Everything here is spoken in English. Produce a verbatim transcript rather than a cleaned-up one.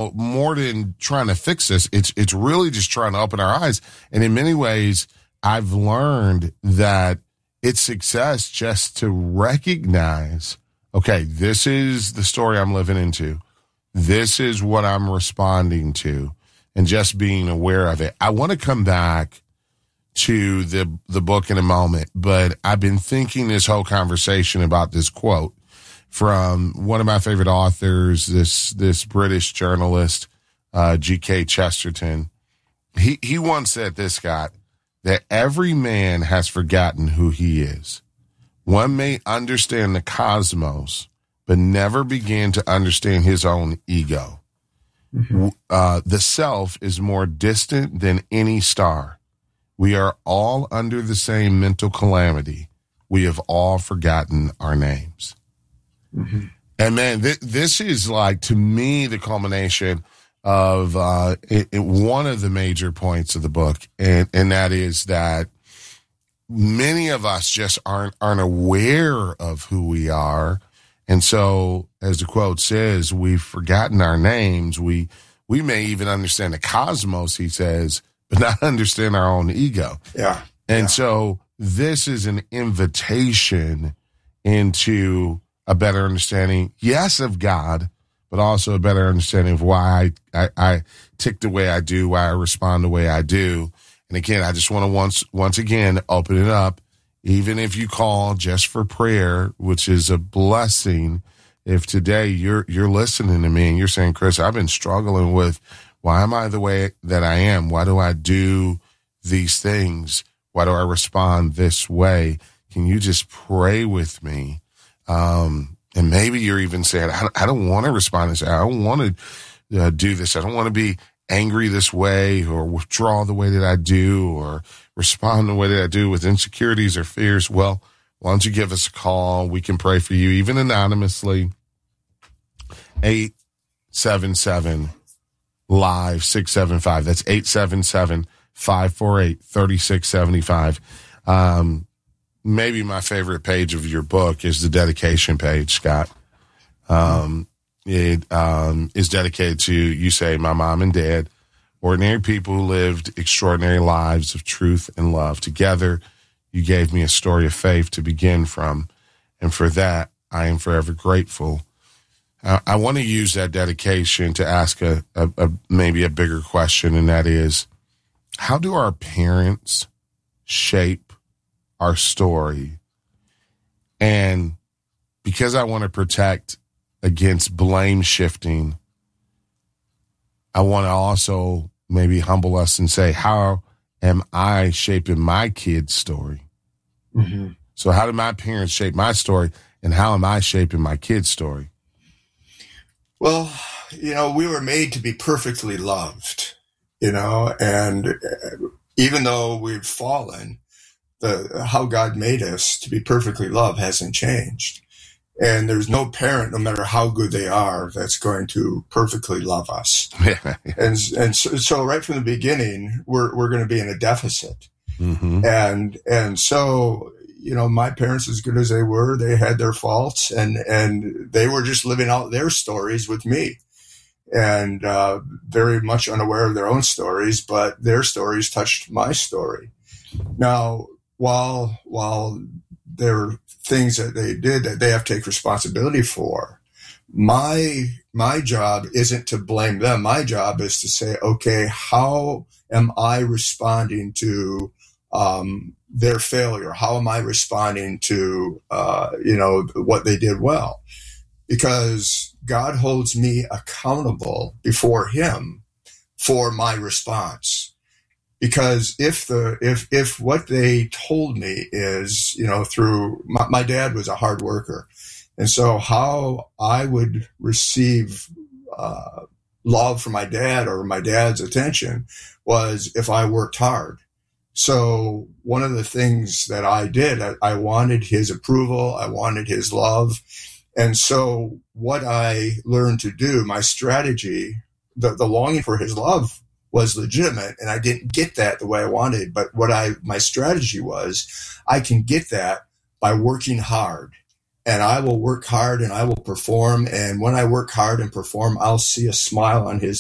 so more than trying to fix this, it's it's really just trying to open our eyes. And in many ways, I've learned that it's success just to recognize, okay, this is the story I'm living into. This is what I'm responding to, and just being aware of it. I want to come back to the the book in a moment, but I've been thinking this whole conversation about this quote from one of my favorite authors, this this British journalist, uh, G K Chesterton. He he once said this, Scott, that every man has forgotten who he is. One may understand the cosmos, but never begin to understand his own ego. Mm-hmm. Uh, the self is more distant than any star. We are all under the same mental calamity. We have all forgotten our names. Mm-hmm. And man, th- this is like, to me, the culmination of uh, it, it, one of the major points of the book. And, and that is that many of us just aren't, aren't aware of who we are. And so, as the quote says, we've forgotten our names. We, we may even understand the cosmos, he says, but not understand our own ego. Yeah. And yeah. so this is an invitation into a better understanding, yes, of God, but also a better understanding of why I, I, I tick the way I do, why I respond the way I do. And again, I just want to once, once again, open it up. Even if you call just for prayer, which is a blessing, if today you're, you're listening to me and you're saying, Chris, I've been struggling with, why am I the way that I am? Why do I do these things? Why do I respond this way? Can you just pray with me? Um, and maybe you're even saying, I, I don't want to respond this way. I don't want to uh, do this. I don't want to be angry this way, or withdraw the way that I do, or respond the way that I do with insecurities or fears. Well, why don't you give us a call? We can pray for you, even anonymously. eight seven seven live six seven five. That's eight seven seven, five four eight, three six seven five. Um, maybe my favorite page of your book is the dedication page, Scott. Um, it um, is dedicated to, you say, my mom and dad, ordinary people who lived extraordinary lives of truth and love. Together, you gave me a story of faith to begin from, and for that, I am forever grateful. Uh, I want to use that dedication to ask a, a, a maybe a bigger question, and that is, how do our parents shape our story? And because I want to protect against blame shifting, I want to also maybe humble us and say, how am I shaping my kid's story? Mm-hmm. So how did my parents shape my story, and how am I shaping my kid's story? Well, you know, we were made to be perfectly loved, you know, and even though we've fallen, the how God made us to be perfectly loved hasn't changed. And there's no parent, no matter how good they are, that's going to perfectly love us. Yeah, yeah. And and so, so right from the beginning, we're we're going to be in a deficit. Mm-hmm. And and so, you know, my parents, as good as they were, they had their faults, and, and they were just living out their stories with me, and uh, very much unaware of their own stories, but their stories touched my story. Now, while while there were things that they did that they have to take responsibility for, my my job isn't to blame them. My job is to say, okay, how am I responding to um, their failure? How am I responding to, uh, you know, what they did well? Because God holds me accountable before him for my response. Because if the, if, if what they told me is, you know, through my, my dad was a hard worker. And so how I would receive, uh, love from my dad or my dad's attention was if I worked hard. So one of the things that I did, I, I wanted his approval. I wanted his love. And so what I learned to do, my strategy, the, the longing for his love was legitimate, and I didn't get that the way I wanted. But what I, my strategy was, I can get that by working hard, and I will work hard and I will perform. And when I work hard and perform, I'll see a smile on his